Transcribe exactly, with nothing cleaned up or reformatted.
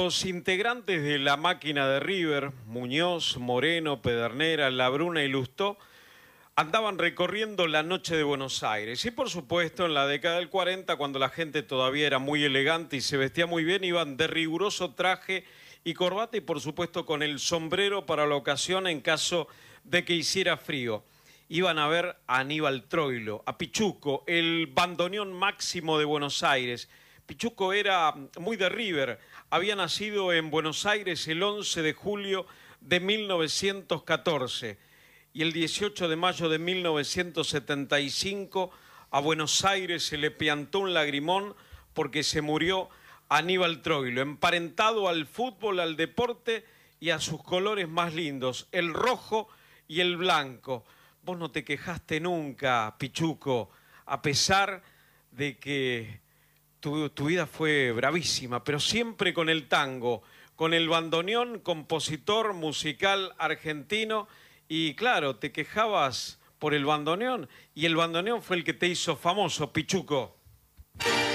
Los integrantes de la máquina de River, Muñoz, Moreno, Pedernera, Labruna y Lustó, andaban recorriendo la noche de Buenos Aires. Y por supuesto, en la década del cuarenta, cuando la gente todavía era muy elegante y se vestía muy bien, iban de riguroso traje y corbata y por supuesto con el sombrero para la ocasión en caso de que hiciera frío. Iban a ver a Aníbal Troilo, a Pichuco, el bandoneón máximo de Buenos Aires. Pichuco era muy de River, había nacido en Buenos Aires el once de julio de mil novecientos catorce y el dieciocho de mayo de mil novecientos setenta y cinco a Buenos Aires se le piantó un lagrimón porque se murió Aníbal Troilo, emparentado al fútbol, al deporte y a sus colores más lindos, el rojo y el blanco. Vos no te quejaste nunca, Pichuco, a pesar de que Tu, tu vida fue bravísima, pero siempre con el tango, con el bandoneón, compositor musical argentino. Y claro, te quejabas por el bandoneón y el bandoneón fue el que te hizo famoso, Pichuco.